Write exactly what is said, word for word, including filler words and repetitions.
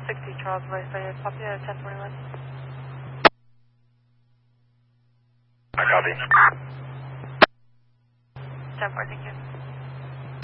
sixty Charles Rice, I copy at ten twenty-one. I copy. ten four, thank you.